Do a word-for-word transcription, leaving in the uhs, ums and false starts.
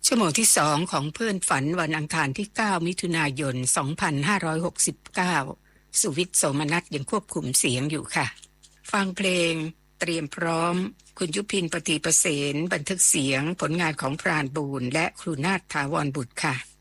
ชั่วโมงที่สองของเพื่อนฝันวันอังคารที่เก้ามิถุนายนสองพันห้าร้อยหกสิบเก้าสุวิทย์โสมนัสยังควบคุมเสียงอยู่ค่ะฟังเพลงเตรียมพร้อมคุณยุพินปฏิประเสนบันทึกเสียงผลงานของพรานบูรณ์และครูนาถถาวรบุตรค่ะ